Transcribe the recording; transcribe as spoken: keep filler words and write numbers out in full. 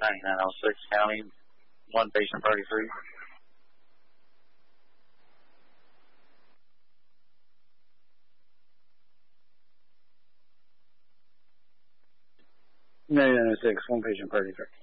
ninety-nine oh six County, one patient thirty-three. ninety-nine oh six, one patient thirty-three.